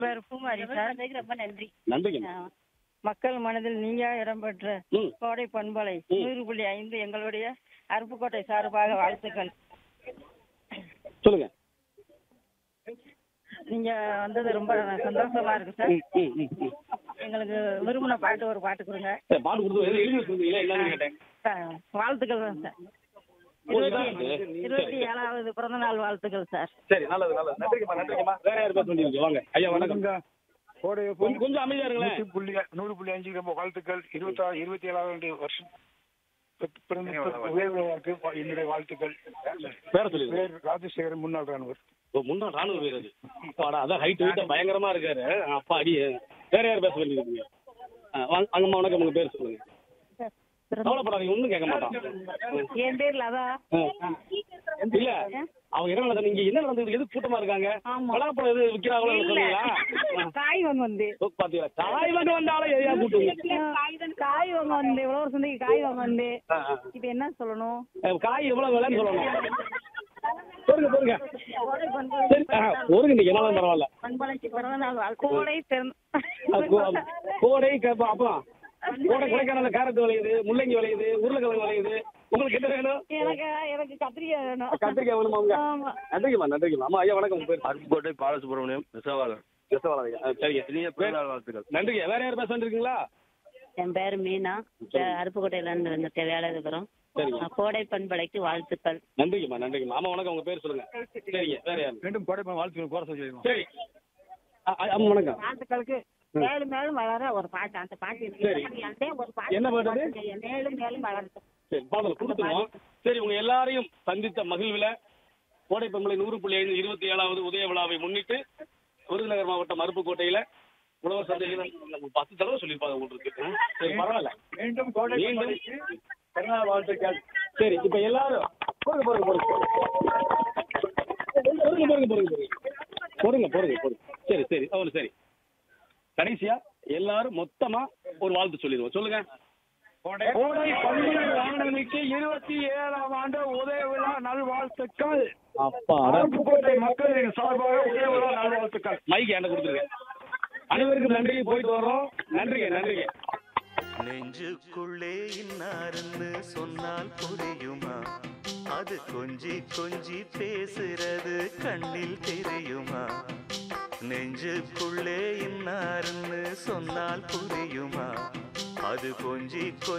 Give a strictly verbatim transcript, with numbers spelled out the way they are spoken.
பேர் பூமாரி சார். ரொம்ப நன்றி. நன்றிங்க. ஆ, மக்கள் மனதில் நீங்க இடம்பெற்ற ம். கோடை பண்பலை ம். நூறு புள்ளி ஐந்து எங்களுடைய அருப்புக்கோட்டை சார்பாக வாழ்த்துக்கள். சொல்லுங்க. நீங்க வந்தது ரொம்ப சந்தோஷமா இருக்கு சார். ம், ம், ம், ம். எங்களுக்கு விரும்பின பாட்டு ஒரு பாட்டு கொடுங்க. சரி, பாட்டு கொடுத்து எது எழுதி வச்சிருந்தீங்களா என்னன்னு கேட்டேன். சார், வாழ்த்துக்கள் தான் சார். ஓ, இதான் இருபத்தி இது. இருபத்தி சரி. ஏழாவது பிறந்த நாள் வாழ்த்துக்கள் சார். சரி, நல்லது நல்லது. நன்றிங்கம்மா, நன்றிங்கம்மா. வேற யார் பேச வேண்டியிருக்கு? வாங்க ஐயா, வணக்கம். கோடை கொஞ்சம் கொஞ்சம் அமைதியா இருங்களேன். நூற்றி புள்ளி நூறு புள்ளி அஞ்சு ரொம்ப வாழ்த்துக்கள். இருபத்தாறு இருபத்தி ஏழாவது வருஷம் பிறந்த உதயவிழாவுக்கு என்னுடைய வாழ்த்துக்கள். பேர சொல்லிடுங்க. பேர் ராஜசேகரன், முன்னாள் ராணுவர். ஓ, முன்னாள் ராணுவ வீரர். அப்பாடா, அதான் ஹைட் வெயிட்டா பயங்கரமா இருக்காரு. அப்பா அடி. வேற யார் பேச வேண்டியிருக்கீங்க? அங்கம்மா வணக்கம், உங்க பேர் சொல்லுங்க. கவலைப்படாதீங்க, ஒண்ணும் கேட்க மாட்டான். என் பேர் லதா. இல்ல, அவங்க என்ன நடந்தது, நீங்க என்ன நடந்தது, எது கூட்டமா இருக்காங்க? ஆமா. பலாப்பழம் எது விக்கிறாங்களோ சொன்னீங்களா? காய் வாங்க வந்து ஓ, பாத்தீங்களா, காய் வாங்க வந்தாலும் எதையா கூட்டுங்க. காய் வாங்க வந்து இவ்வளவு சந்தைக்கு காய் வாங்க வந்து ஆ, ஆ. இப்ப என்ன சொல்லணும்? அஹ், காய் எவ்வளவு விலைன்னு சொல்லணும். பொறுங்க பொறுங்க. சரி, ஆ, பொறுங்க, நீங்க என்னதான் பரவாயில்ல. பண்பலைக்கு பிறந்த நாள் வாழ்த்து. கோடை பிறந்த அது கோ- கோடை கேப்பா. அப்புறம் கோடை கொடைக்கானல கேரட் விளையுது, முள்ளங்கி விளையுது, உருளைக்கிழங்கு விளையுது. உங்களுக்கு என்ன வேணும்? எனக்கு எனக்கு கத்திரிக்காய் வேணும். கத்திரிக்காய் வேணுமா? அவங்க ஆமா. நன்றிங்கம்மா, நன்றிங்கம்மா. அம்மா ஐயா வணக்கம், உங்க பேர்? அருப்புக்கோட்டை பாலசுப்ரமணியம் நெசவாளர். யசவாலயா? ஆ, சரிங்க. இனிய பிறந்தநாள் வாழ்த்துக்கள். நன்றிங்க. வேற யார் பேச வேண்டியிருக்கீங்களா? என் பேர் மீனா. அருப்புக்கோட்டையில இருந்து வந்துட்டு வேலை இருக்கிறோம். சரிங்க. கோடை பண்பலைக்கு வாழ்த்துக்கள். நன்றிங்கம்மா, நன்றிங்கம்மா. ஆமா வணக்கம், உங்க பேர் சொல்லுங்க. சரிங்க. வேற யார்? மீண்டும் கோடை வாழ்த்துக்கள் கோர சொல்லிடுவோம். சரி. ஆ, ஆ, ஆமா வணக்கம். வாழ்த்துக்களுக்கு மேலும் மேலும் வளர ஒரு பாட்டு, அந்த பாட்டு சரி. எனக்கு ஒரு பாட்டு. என்ன பாட்டு அது? மேலும் மேலும் வளரட்டும். சரி, பாடல் கொடுத்துருவோம். சரி, உங்க எல்லாரையும் சந்தித்த மகிழ்வுல கோடை பண்பலை நூறு புள்ளி ஐந்து இருபத்தி ஏழாவது உதய விழாவை முன்னிட்டு விருதுநகர் மாவட்டம் அருப்புக்கோட்டையில உழவர் சந்தையில் பத்து தடவை சொல்லியிருப்பாங்க உங்களுக்கு. சரி, பரவாயில்ல. மீண்டும் கோடை மீண்டும் பிறந்தநாள் வாழ்த்துக்கள். சரி, இப்ப எல்லாரும் பொறுங்க பொறுங்க பொறுங்க பொறுங்க பொறுங்க பொறுங்க பொறுங்க பொறுங்க பொறுங்க. சரி சரி, அவ்வளோ சரி. கடைசியா எல்லாரும் மொத்தமா ஒரு வாழ்த்து சொல்லிடுவோம். சொல்லுங்க. கோடை பண்பலை வானொலிக்கு இருபத்தி ஏழாம் ஆண்டு உதய விழா நல்வாழ்த்துக்கள். அப்பா, அருப்புக்கோட்டை மக்களின் சார்பாக உதய விழா நல்வாழ்த்துக்கள். மைக் என்கிட்ட கொடுத்துருங்க. அனைவருக்கும் நன்றி. போயிட்டு வர்றோம். நன்றிங்க, நன்றிங்க. நெஞ்சுக்குள்ளே இன்னாருன்னு சொன்னால் புரியுமா? அது கொஞ்சி கொஞ்சி பேசுறது கண்ணில் தெரியுமா? நெஞ்சுக்குள்ளே இன்னாருன்னு சொன்னால் புரியுமா? அது கொஞ்சி கொஞ்சி